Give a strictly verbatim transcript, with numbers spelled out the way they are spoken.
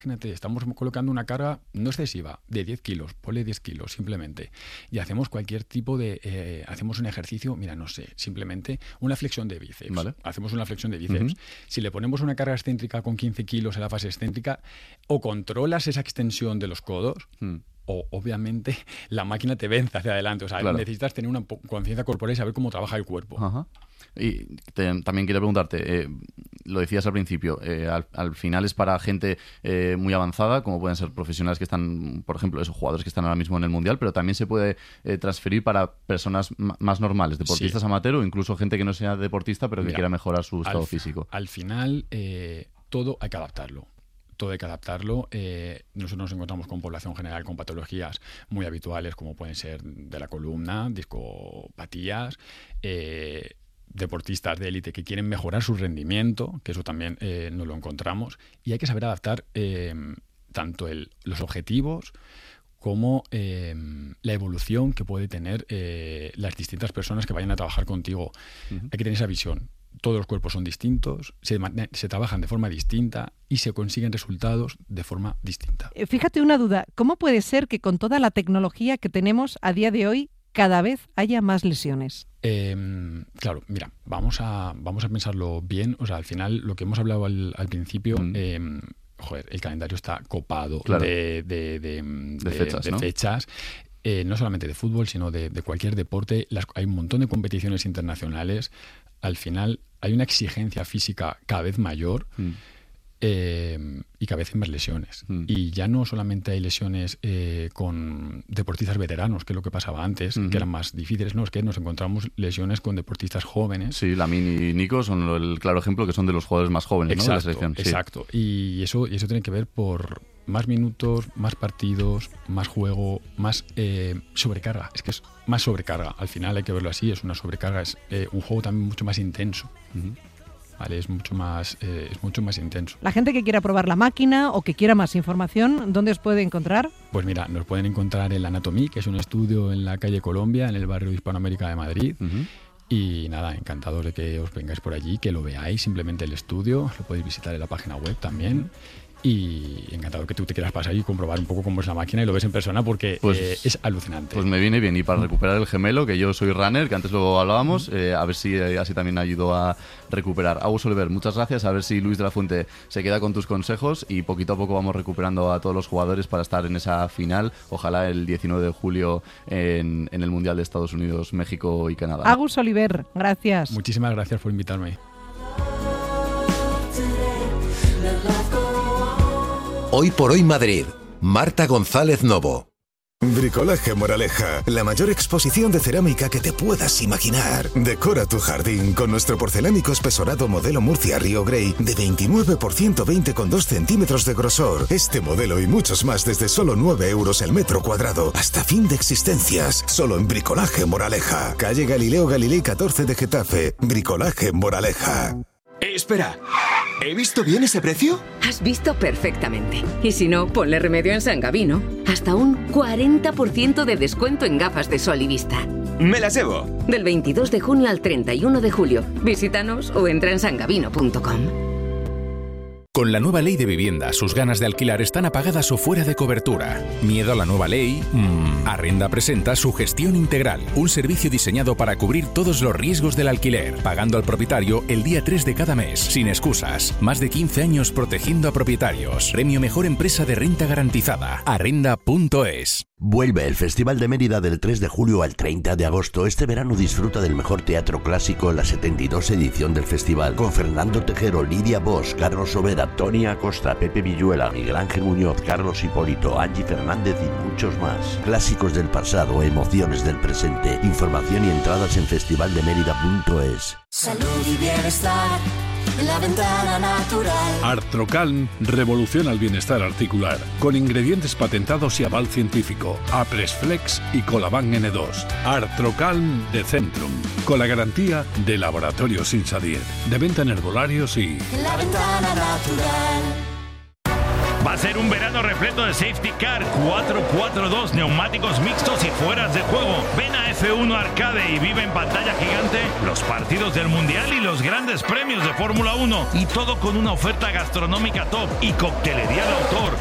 Imagínate, estamos colocando una carga no excesiva, de diez kilos, ponle diez kilos simplemente, y hacemos cualquier tipo de, eh, hacemos un ejercicio, mira, no sé, simplemente una flexión de bíceps, ¿vale? Hacemos una flexión de bíceps. Uh-huh. Si le ponemos una carga excéntrica con quince kilos en la fase excéntrica, o controlas esa extensión de los codos, uh-huh. o obviamente la máquina te vence hacia adelante, o sea, claro. necesitas tener una conciencia corporal y saber cómo trabaja el cuerpo. Uh-huh. Y te, también quiero preguntarte, eh, lo decías al principio, eh, al, al final es para gente eh, muy avanzada, como pueden ser profesionales que están, por ejemplo, esos jugadores que están ahora mismo en el Mundial, pero también se puede eh, transferir para personas m- más normales, deportistas sí. amateur o incluso gente que no sea deportista pero que Mira, quiera mejorar su estado al, físico. Al final, eh, todo hay que adaptarlo. Todo hay que adaptarlo. Eh, nosotros nos encontramos con población general con patologías muy habituales como pueden ser de la columna, discopatías, eh, deportistas de élite que quieren mejorar su rendimiento, que eso también eh, nos lo encontramos, y hay que saber adaptar eh, tanto el, los objetivos como eh, la evolución que puede tener eh, las distintas personas que vayan a trabajar contigo. Uh-huh. Hay que tener esa visión. Todos los cuerpos son distintos, se, se trabajan de forma distinta y se consiguen resultados de forma distinta. Fíjate una duda, ¿cómo puede ser que con toda la tecnología que tenemos a día de hoy cada vez haya más lesiones? Eh, claro, mira, vamos a, vamos a pensarlo bien. O sea, al final, lo que hemos hablado al, al principio, mm. eh, joder, el calendario está copado claro. de, de, de, de, de fechas. De ¿no? fechas. Eh, no solamente de fútbol, sino de, de cualquier deporte. Las, hay un montón de competiciones internacionales. Al final, hay una exigencia física cada vez mayor. Mm. Eh, y cada vez hay más lesiones. Mm. Y ya no solamente hay lesiones eh, con deportistas veteranos, que es lo que pasaba antes, mm-hmm. que eran más difíciles. No, es que nos encontramos lesiones con deportistas jóvenes. Sí, Lamine y Nico son el claro ejemplo que son de los jugadores más jóvenes, exacto, ¿no? de la selección. Exacto. Sí. Y eso, y eso tiene que ver por más minutos, más partidos, más juego, más eh, sobrecarga. Es que es más sobrecarga. Al final hay que verlo así, es una sobrecarga. Es eh, un juego también mucho más intenso. Mm-hmm. Vale, es mucho más eh, es mucho más intenso. La gente que quiera probar la máquina o que quiera más información, ¿dónde os puede encontrar? Pues mira, nos pueden encontrar en la Anatomía, que es un estudio en la calle Colombia, en el barrio de Hispanoamérica de Madrid. Uh-huh. Y nada, encantados de que os vengáis por allí, que lo veáis, simplemente el estudio, lo podéis visitar en la página web también. Uh-huh. Y encantado que tú te quieras pasar y comprobar un poco cómo es la máquina y lo ves en persona porque pues, eh, es alucinante. Pues me viene bien. Y para recuperar el gemelo, que yo soy runner, que antes lo hablábamos, eh, a ver si eh, así también ayudo a recuperar. Agus Oliver, muchas gracias. A ver si Luis de la Fuente se queda con tus consejos y poquito a poco vamos recuperando a todos los jugadores para estar en esa final. Ojalá el diecinueve de julio en, en el Mundial de Estados Unidos, México y Canadá. Agus Oliver, gracias. Muchísimas gracias por invitarme. Hoy por hoy Madrid. Marta González Novo. Bricolaje Moraleja, la mayor exposición de cerámica que te puedas imaginar. Decora tu jardín con nuestro porcelánico espesorado modelo Murcia Río Grey de veintinueve por ciento veinte con dos centímetros de grosor. Este modelo y muchos más desde solo nueve euros el metro cuadrado. Hasta fin de existencias. Solo en Bricolaje Moraleja. Calle Galileo Galilei catorce de Getafe. Bricolaje Moraleja. Eh, espera, ¿he visto bien ese precio? Has visto perfectamente. Y si no, ponle remedio en San Gabino. Hasta un cuarenta por ciento de descuento en gafas de sol y vista. ¡Me las llevo! Del veintidós de junio al treinta y uno de julio. Visítanos o entra en sangabino punto com. Con la nueva ley de vivienda, sus ganas de alquilar están apagadas o fuera de cobertura. ¿Miedo a la nueva ley? Mm. Arrenda presenta su gestión integral, un servicio diseñado para cubrir todos los riesgos del alquiler, pagando al propietario el día tres de cada mes, sin excusas. Más de quince años protegiendo a propietarios. Premio Mejor Empresa de Renta Garantizada. Arrenda punto es. Vuelve el Festival de Mérida del tres de julio al treinta de agosto. Este verano disfruta del mejor teatro clásico en la setenta y dos edición del festival, con Fernando Tejero, Lidia Bosch, Carlos Sobera, Tony Acosta, Pepe Villuela, Miguel Ángel Muñoz, Carlos Hipólito, Angie Fernández y muchos más. Clásicos del pasado, emociones del presente. Información y entradas en festival de mérida punto es. Salud y bienestar en la ventana natural. Artrocalm revoluciona el bienestar articular con ingredientes patentados y aval científico. Apresflex y Colaban ene dos. Artrocalm de Centrum, con la garantía de Laboratorios Insadiet. De venta en herbolarios y... En la ventana natural. Va a ser un verano repleto de safety car, cuatro cuatro dos, neumáticos mixtos y fueras de juego. Ven a F uno Arcade y vive en pantalla gigante los partidos del Mundial y los grandes premios de Fórmula uno. Y todo con una oferta gastronómica top y coctelería de autor.